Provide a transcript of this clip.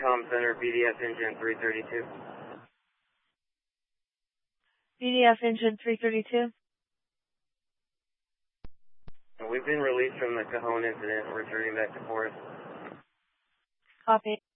comm center, BDF engine 332. BDF engine 332. We've been released from the Cajon incident, returning back to Forest. Copy.